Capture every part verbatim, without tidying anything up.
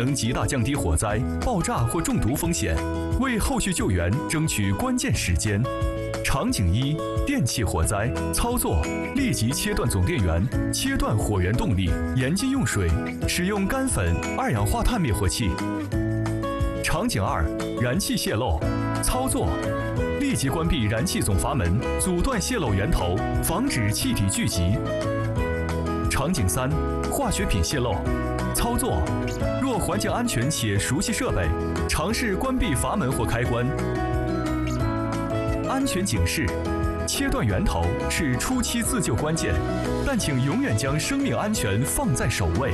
能极大降低火灾、爆炸或中毒风险，为后续救援争取关键时间。场景一：电气火灾。操作：立即切断总电源，切断火源动力，严禁用水，使用干粉、二氧化碳灭火器。场景二：燃气泄漏。操作：立即关闭燃气总阀门，阻断泄漏源头，防止气体聚集。场景三：化学品泄漏。操作：若环境安全且熟悉设备，尝试关闭阀门或开关。安全警示：切断源头是初期自救关键，但请永远将生命安全放在首位。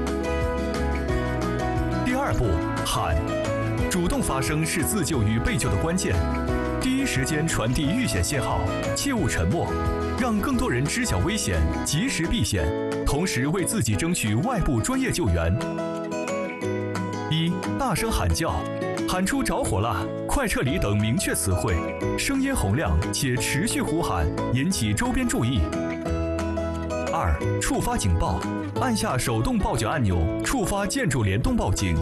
第二步，喊。主动发声是自救与被救的关键，第一时间传递遇险信号，切勿沉默，让更多人知晓危险，及时避险，同时为自己争取外部专业救援。一、大声喊叫，喊出着火了、快撤离等明确词汇，声音洪亮且持续呼喊，引起周边注意。二、触发警报，按下手动报警按钮，触发建筑联动报警。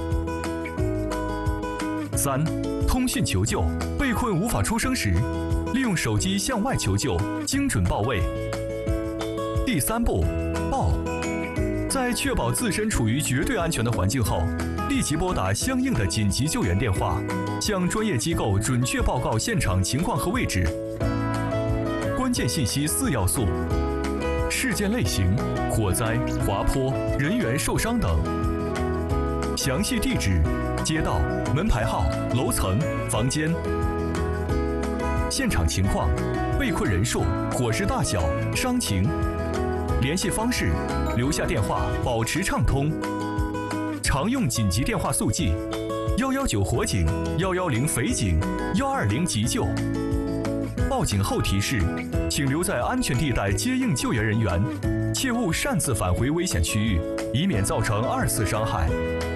三、通讯求救，被困无法出声时，利用手机向外求救，精准报位。第三步，报。在确保自身处于绝对安全的环境后，立即拨打相应的紧急救援电话，向专业机构准确报告现场情况和位置。关键信息四要素：事件类型、火灾、滑坡、人员受伤等；详细地址、街道、门牌号、楼层、房间；现场情况、被困人数、火势大小、伤情；联系方式，留下电话，保持畅通；常用紧急电话速记：一一九火警、一一零匪警、一二零急救。报警后提示：请留在安全地带接应救援人员，切勿擅自返回危险区域，以免造成二次伤害。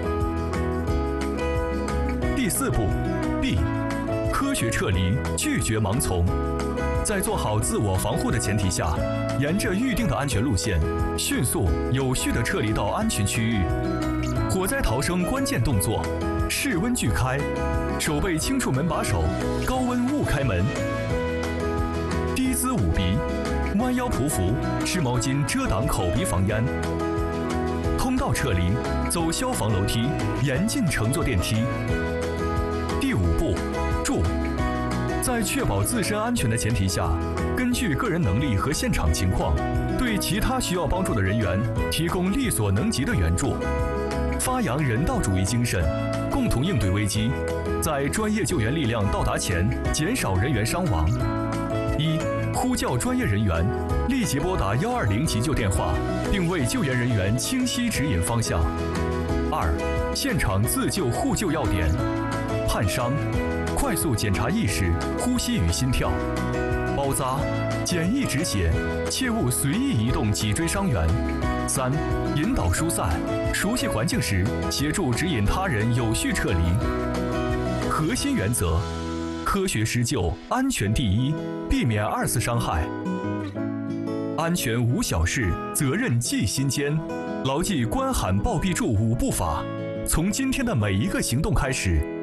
第四步 ，B， 科学撤离，拒绝盲从。在做好自我防护的前提下，沿着预定的安全路线，迅速有序地撤离到安全区域。火灾逃生关键动作：室温拒开，手背轻触门把手，高温勿开门。低姿捂鼻，弯腰匍匐，湿毛巾遮挡口鼻防烟。通道撤离，走消防楼梯，严禁乘坐电梯。第五步，助。在确保自身安全的前提下，根据个人能力和现场情况，对其他需要帮助的人员提供力所能及的援助，发扬人道主义精神，共同应对危机，在专业救援力量到达前减少人员伤亡。一、呼叫专业人员，立即拨打一二零急救电话，并为救援人员清晰指引方向。二、现场自救互救要点：判伤，快速检查意识、呼吸与心跳；包扎，简易止血，切勿随意移动脊椎伤员。三、引导疏散，熟悉环境时，协助指引他人有序撤离。核心原则：科学施救，安全第一，避免二次伤害。安全无小事，责任记心间。牢记关喊报必助五步法，从今天的每一个行动开始，